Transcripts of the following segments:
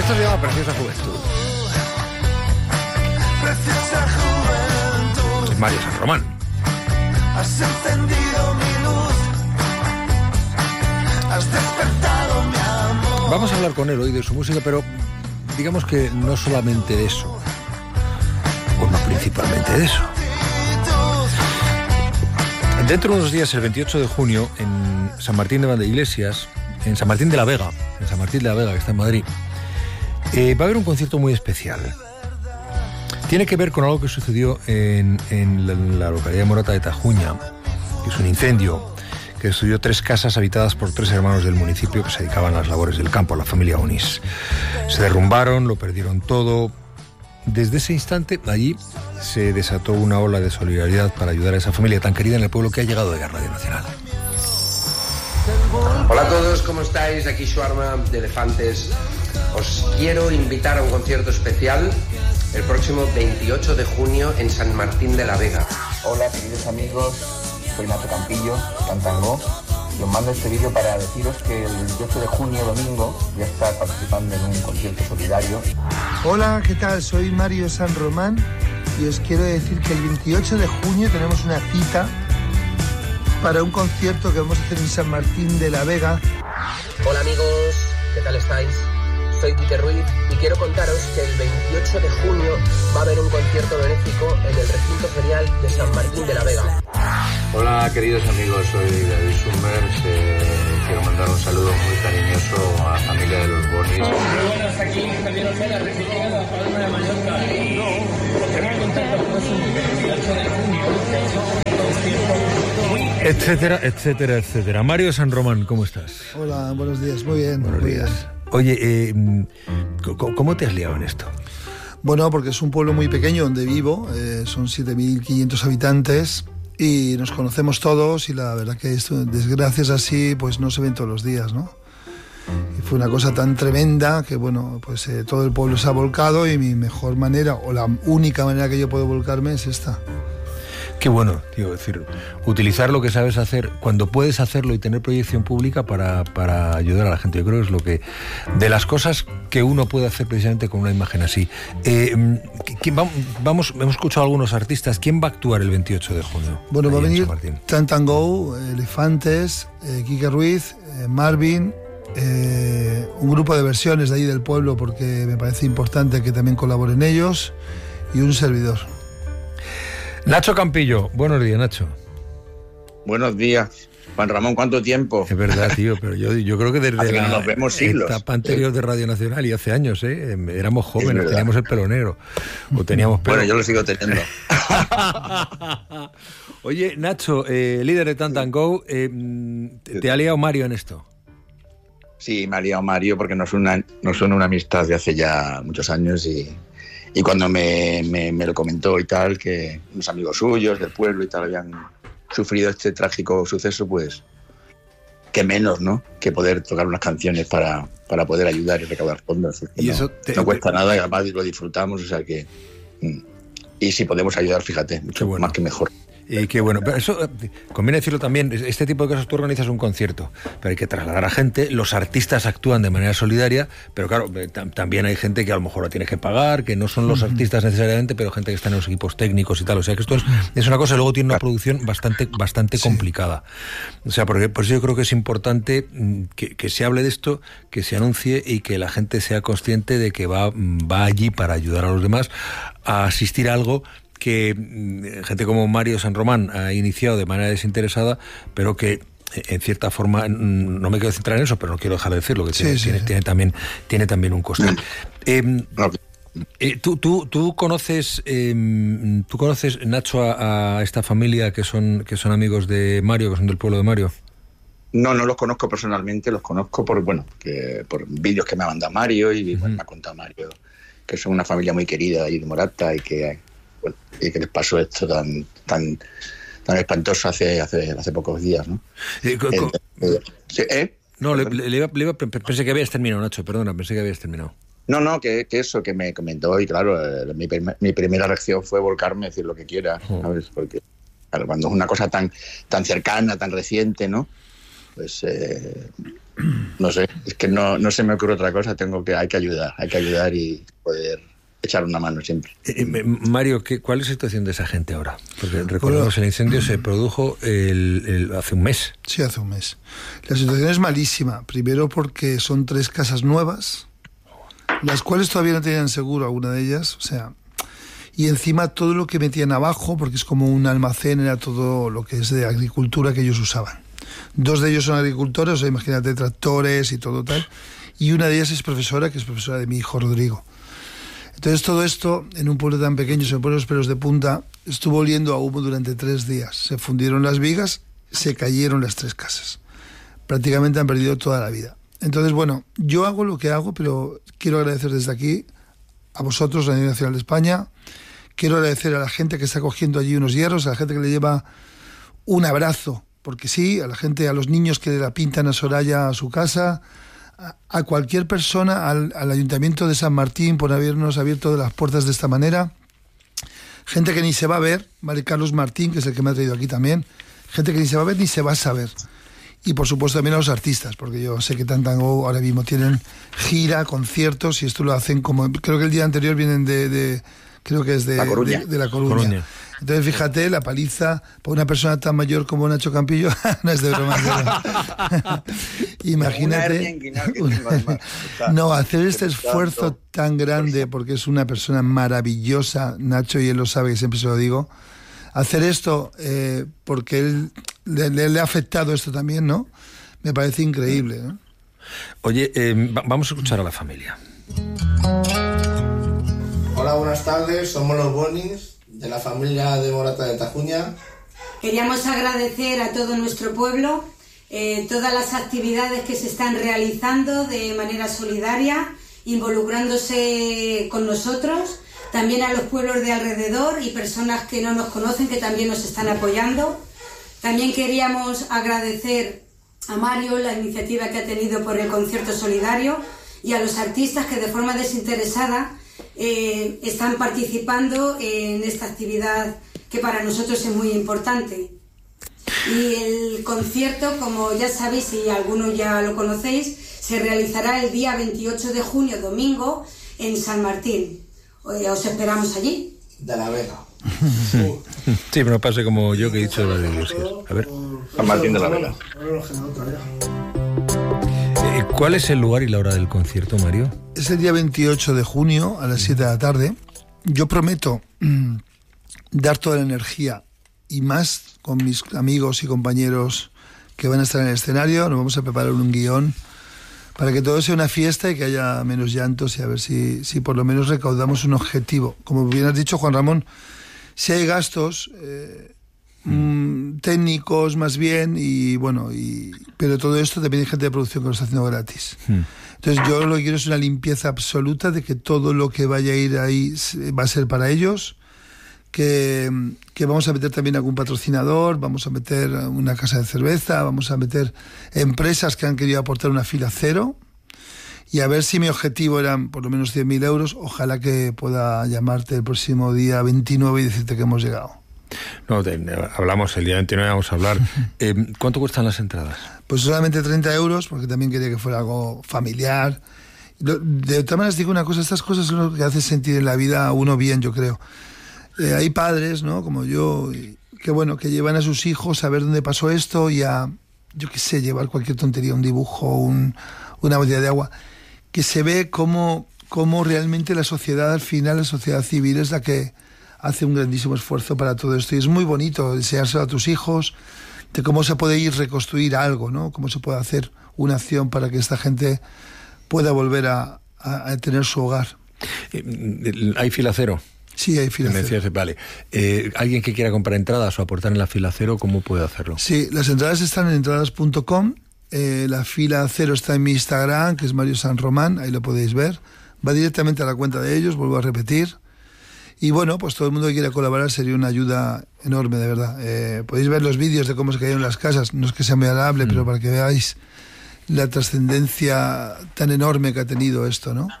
Esto se llama Preciosa Juventud. Preciosa juventud. Es Mario San Román. Has encendido mi luz. Has despertado mi amor. Vamos a hablar con él hoy de su música, pero digamos que no solamente de eso, o no principalmente de eso. Dentro de unos días, el 28 de junio, en San Martín de Valdeiglesias, en San Martín de la Vega, que está en Madrid, va a haber un concierto muy especial. Tiene que ver con algo que sucedió en la localidad de Morata de Tajuña, que es un incendio que destruyó 3 casas habitadas por 3 hermanos del municipio que se dedicaban a las labores del campo, la familia Onís. Se derrumbaron, lo perdieron todo. Desde ese instante, allí se desató una ola de solidaridad para ayudar a esa familia tan querida en el pueblo que ha llegado de Radio Nacional. Hola a todos, ¿cómo estáis? Aquí Shuarma de Elefantes. Os quiero invitar a un concierto especial el próximo 28 de junio en San Martín de la Vega. Hola queridos amigos, soy Nacho Campillo, Cantangó, y os mando este vídeo para deciros que el 28 de junio, domingo, voy a estar participando en un concierto solidario. Hola, ¿qué tal? Soy Mario San Román y os quiero decir que el 28 de junio tenemos una cita para un concierto que vamos a hacer en San Martín de la Vega. Hola amigos, ¿qué tal estáis? Soy Quique Ruiz y quiero contaros que el 28 de junio va a haber un concierto benéfico en el recinto ferial de San Martín de la Vega. Hola queridos amigos, soy David Summers, quiero mandar un saludo muy cariñoso a la familia de los Bonis. Muy buenas, aquí también os la Reciclada de la Palma de Mallorca. Tengo contacto el próximo 28 de junio, Etcétera, etcétera, etcétera. Mario San Román, ¿cómo estás? Hola, buenos días, muy bien. Buenos días. Oye, ¿cómo te has liado en esto? Bueno, porque es un pueblo muy pequeño donde vivo, son 7.500 habitantes y nos conocemos todos y la verdad que esto, desgracias así, pues no se ven todos los días, ¿no? Y fue una cosa tan tremenda que, bueno, pues todo el pueblo se ha volcado y mi mejor manera, o la única manera que yo puedo volcarme es esta. Qué bueno, tío, es decir, utilizar lo que sabes hacer cuando puedes hacerlo y tener proyección pública para ayudar a la gente. Yo creo que es lo que, de las cosas que uno puede hacer precisamente con una imagen así. Hemos escuchado a algunos artistas. ¿Quién va a actuar el 28 de junio? Bueno, va a venir Cantangó, Elefantes, Quique Ruiz, Marvin, un grupo de versiones de ahí del pueblo porque me parece importante que también colaboren ellos, y un servidor. Nacho Campillo, buenos días, Nacho. Buenos días. Juan Ramón, ¿cuánto tiempo? Es verdad, tío, pero yo creo que desde la nos vemos siglos. Etapa anterior de Radio Nacional y hace años, éramos jóvenes, teníamos el pelo negro. O teníamos pelo. Bueno, yo lo sigo teniendo. Oye, Nacho, líder de Cantangó, ¿te ha liado Mario en esto? Sí, me ha liado Mario porque nos une una amistad de hace ya muchos años y cuando me lo comentó y tal, que unos amigos suyos del pueblo y tal habían sufrido este trágico suceso, pues qué menos, ¿no?, que poder tocar unas canciones para poder ayudar y recaudar fondos. Y no, eso no cuesta nada y además lo disfrutamos, o sea que... Y si podemos ayudar, fíjate, mucho bueno. más que mejor. Qué bueno, pero eso conviene decirlo también, este tipo de cosas tú organizas un concierto, pero hay que trasladar a gente, los artistas actúan de manera solidaria, pero claro, también hay gente que a lo mejor lo tienes que pagar, que no son los artistas necesariamente, pero gente que está en los equipos técnicos y tal, o sea que esto es una cosa, luego tiene una producción bastante complicada, o sea, porque por eso yo creo que es importante que se hable de esto, que se anuncie y que la gente sea consciente de que va allí para ayudar a los demás a asistir a algo que gente como Mario San Román ha iniciado de manera desinteresada, pero que en cierta forma, no me quiero centrar en eso, pero no quiero dejar de decirlo, que tiene también un coste. ¿Tú conoces, Nacho, a esta familia que son amigos de Mario, que son del pueblo de Mario? No los conozco personalmente, los conozco por vídeos que me ha mandado Mario y bueno, me ha contado Mario que son una familia muy querida ahí de Morata y que les pasó esto tan espantoso hace pocos días, ¿no? Pensé que habías terminado, Nacho, perdona, pensé que habías terminado. No, que eso que me comentó y claro, mi primera reacción fue volcarme, decir lo que quiera, ¿sabes? Porque claro, cuando es una cosa tan cercana, tan reciente, ¿no? Pues no sé, es que no se me ocurre otra cosa, hay que ayudar y poder echar una mano siempre. Mario, ¿cuál es la situación de esa gente ahora? Porque recordemos, el incendio se produjo hace un mes. Sí, hace un mes. La situación es malísima. Primero porque son 3 casas nuevas, las cuales todavía no tenían seguro, alguna de ellas. O sea, y encima todo lo que metían abajo, porque es como un almacén, era todo lo que es de agricultura que ellos usaban. 2 de ellos son agricultores, o sea, imagínate, tractores y todo tal. Y una de ellas es profesora, que es profesora de mi hijo Rodrigo. Entonces todo esto, en un pueblo tan pequeño, se me ponen los pelos de punta, estuvo oliendo a humo durante 3 días. Se fundieron las vigas, se cayeron las 3 casas. Prácticamente han perdido toda la vida. Entonces, bueno, yo hago lo que hago, pero quiero agradecer desde aquí a vosotros, la Unión Nacional de España. Quiero agradecer a la gente que está cogiendo allí unos hierros, a la gente que le lleva un abrazo, porque sí, a la gente, a los niños que la pintan a Soraya a su casa, a cualquier persona, al Ayuntamiento de San Martín por habernos abierto las puertas de esta manera, gente que ni se va a ver, Mari Carlos Martín, que es el que me ha traído aquí también, gente que ni se va a ver ni se va a saber, y por supuesto también a los artistas, porque yo sé que Tantango ahora mismo tienen gira, conciertos, y esto lo hacen como, creo que el día anterior vienen creo que es de La Coruña. Entonces, fíjate, la paliza por una persona tan mayor como Nacho Campillo no es de broma. Imagínate. No, hacer este esfuerzo tan grande, porque es una persona maravillosa, Nacho, y él lo sabe, que siempre se lo digo. Hacer esto porque él le ha afectado esto también, ¿no? Me parece increíble, ¿no? Oye, vamos a escuchar a la familia. Hola, buenas tardes, somos los Bonis de la familia de Morata de Tajuña. Queríamos agradecer a todo nuestro pueblo todas las actividades que se están realizando de manera solidaria, involucrándose con nosotros, también a los pueblos de alrededor y personas que no nos conocen que también nos están apoyando. También queríamos agradecer a Mario la iniciativa que ha tenido por el concierto solidario y a los artistas que de forma desinteresada están participando en esta actividad que para nosotros es muy importante. Y el concierto, como ya sabéis y algunos ya lo conocéis, se realizará el día 28 de junio, domingo, en San Martín. Os esperamos allí. De la Vega. Sí, pero no pase como yo que he dicho las iglesias. A ver. San Martín de la Vega. ¿Cuál es el lugar y la hora del concierto, Mario? Es el día 28 de junio a las 7 de la tarde. Yo prometo dar toda la energía y más con mis amigos y compañeros que van a estar en el escenario. Nos vamos a preparar un guión para que todo sea una fiesta y que haya menos llantos y a ver si por lo menos recaudamos un objetivo. Como bien has dicho, Juan Ramón, si hay gastos técnicos más bien y bueno, pero todo esto también hay gente de producción que lo está haciendo gratis. Entonces yo lo que quiero es una limpieza absoluta de que todo lo que vaya a ir ahí va a ser para ellos, que vamos a meter también algún patrocinador, vamos a meter una casa de cerveza, vamos a meter empresas que han querido aportar una fila cero, y a ver si mi objetivo eran por lo menos 100.000 euros, ojalá que pueda llamarte el próximo día 29 y decirte que hemos llegado. No, hablamos el día 29, vamos a hablar. ¿Cuánto cuestan las entradas? Pues solamente 30 euros, porque también quería que fuera algo familiar. De todas maneras, digo una cosa, estas cosas son lo que hace sentir en la vida a uno bien, yo creo. Hay padres, ¿no?, como yo, que bueno, que llevan a sus hijos a ver dónde pasó esto y a, yo qué sé, llevar cualquier tontería, un dibujo, una botella de agua, que se ve cómo realmente la sociedad, al final, la sociedad civil es la que hace un grandísimo esfuerzo para todo esto. Y es muy bonito deseárselo a tus hijos, de cómo se puede ir reconstruir algo, ¿no? Cómo se puede hacer una acción para que esta gente pueda volver a tener su hogar. ¿Hay fila cero? Sí, hay fila cero. Vale. ¿Alguien que quiera comprar entradas o aportar en la fila cero, cómo puede hacerlo? Sí, las entradas están en entradas.com. La fila cero está en mi Instagram, que es Mario San Román, ahí lo podéis ver. Va directamente a la cuenta de ellos, vuelvo a repetir. Y bueno, pues todo el mundo que quiera colaborar sería una ayuda enorme, de verdad. Podéis ver los vídeos de cómo se cayeron las casas, no es que sea muy agradable, pero para que veáis la trascendencia tan enorme que ha tenido esto, ¿no?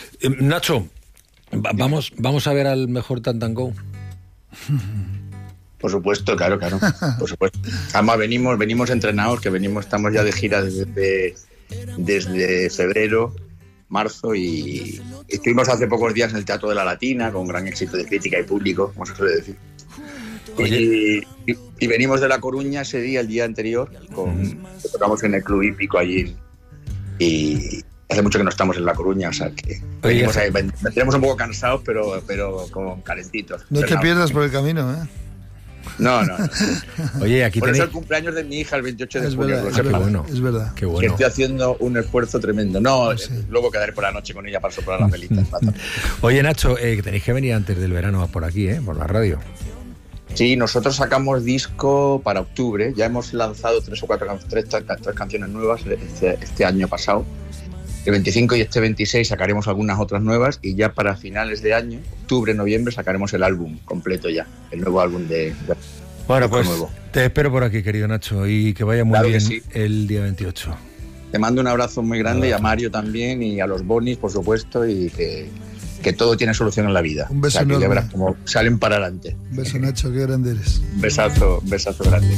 Nacho, vamos a ver al mejor Tantango. Por supuesto, claro, por supuesto. Además venimos entrenados, estamos ya de gira desde febrero, marzo, y estuvimos hace pocos días en el Teatro de la Latina con gran éxito de crítica y público, como se suele decir. Y venimos de La Coruña ese día, el día anterior, tocamos en el Club Hípico allí, y hace mucho que no estamos en La Coruña, o sea que vendremos un poco cansados, pero con calentitos. No te pierdas por el camino, ¿eh? No. Oye, aquí por tenéis... eso el cumpleaños de mi hija el 28 de junio. Qué bueno. Es verdad. Qué bueno. Que estoy haciendo un esfuerzo tremendo. Luego quedaré por la noche con ella para soplar las velitas. Oye, Nacho, tenéis que venir antes del verano por aquí, por la radio. Sí, nosotros sacamos disco para octubre. Ya hemos lanzado tres canciones nuevas este año pasado. El 25 y este 26 sacaremos algunas otras nuevas, y ya para finales de año, octubre, noviembre, sacaremos el álbum completo ya, el nuevo álbum de bueno, pues nuevo. Te espero por aquí, querido Nacho, y que vaya muy claro bien sí. El día 28. Te mando un abrazo muy grande, y a Mario también, y a los Bonis, por supuesto, y que todo tiene solución en la vida. Un beso enorme. enorme. Ya verás cómo salen para adelante. Un beso, Nacho, qué grande eres. Un besazo grande.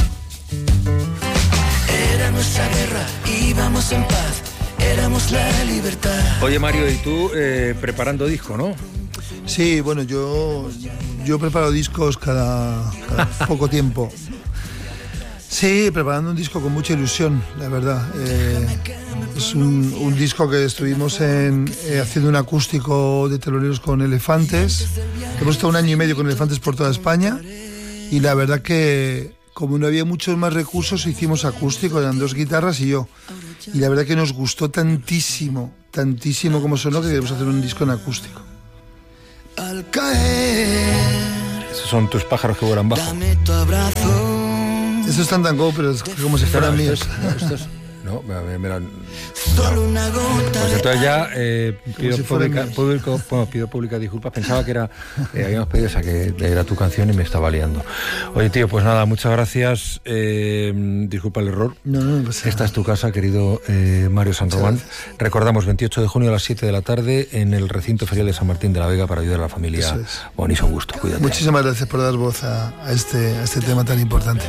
Era nuestra guerra, íbamos en paz, éramos la libertad. Oye, Mario, y tú preparando disco, ¿no? Sí, bueno, yo preparo discos cada poco tiempo. Sí, preparando un disco con mucha ilusión, la verdad. Es un disco que estuvimos haciendo un acústico de teloneros con Elefantes. Hemos estado 1 año y medio con Elefantes por toda España, y la verdad que, como no había muchos más recursos, hicimos acústico, eran 2 guitarras y yo. Y la verdad que nos gustó tantísimo como sonó, que queremos hacer un disco en acústico. Al caer, Esos son tus pájaros que vuelan bajo. dame tu abrazo. Esto es Tantango, pero es como si fueran míos. No, Solo una gota. pues entonces ya si fueran míos. pido públicas disculpas. Pensaba que habíamos pedido esa, que era tu canción, y me estaba liando. Oye, tío, pues nada, muchas gracias. Disculpa el error. No pasa Esta nada. es tu casa, querido Mario San Román. Recordamos, 28 de junio a las 7 de la tarde en el recinto ferial de San Martín de la Vega, para ayudar a la familia. Eso es. Bonis, un gusto, cuídate. Muchísimas gracias por dar voz a este tema tan importante.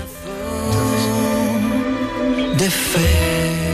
De fe.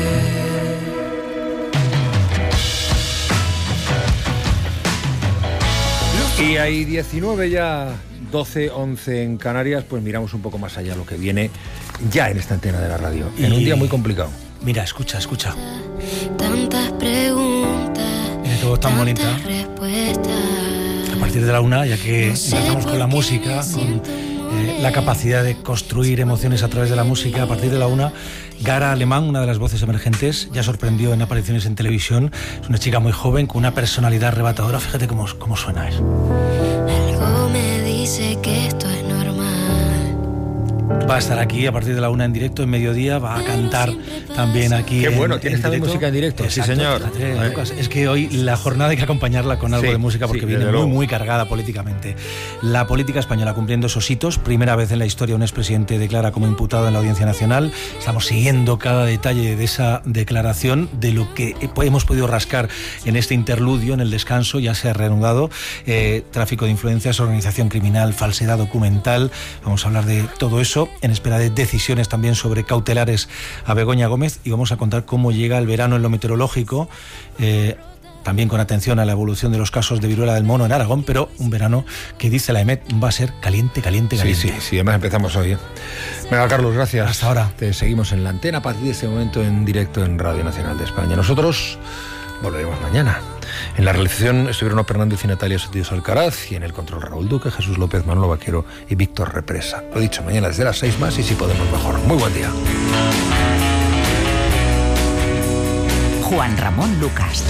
Y hay 19 ya, 12, 11 en Canarias, pues miramos un poco más allá lo que viene ya en esta antena de la radio, en un día muy complicado. Mira, escucha. Tantas preguntas. Mira qué voz tan bonita. Tantas respuestas. A partir de la 1, ya que empezamos con la música, con la capacidad de construir emociones a través de la música, a partir de la 1, Gara Alemán, una de las voces emergentes, ya sorprendió en apariciones en televisión. Es una chica muy joven, con una personalidad arrebatadora. Fíjate cómo suena eso. Algo me dice que esto es normal. Va a estar aquí a partir de la 1 en directo, en mediodía, va a cantar también aquí. Qué bueno, tienes también música en directo. Exacto, sí, señor. Fíjate, Lucas, es que hoy la jornada hay que acompañarla con algo de música, porque viene muy cargada políticamente. La política española cumpliendo esos hitos. Primera vez en la historia un expresidente declara como imputado en la Audiencia Nacional. Estamos siguiendo cada detalle de esa declaración, de lo que hemos podido rascar en este interludio, en el descanso. Ya se ha reanudado tráfico de influencias, organización criminal, falsedad documental. Vamos a hablar de todo eso, en espera de decisiones también sobre cautelares a Begoña Gómez, y vamos a contar cómo llega el verano en lo meteorológico, también con atención a la evolución de los casos de viruela del mono en Aragón, pero un verano que dice la EMET va a ser caliente. Sí, además empezamos hoy. Venga, Carlos, gracias. Hasta ahora. Te seguimos en la antena a partir de este momento en directo en Radio Nacional de España. Nosotros volveremos mañana. En la realización estuvieron Ono Fernández y Natalia Sotillos Alcaraz, y en el control Raúl Duque, Jesús López, Manolo Vaquero y Víctor Represa. Lo dicho, mañana desde las 6 más, y si podemos mejor. Muy buen día. Juan Ramón Lucas.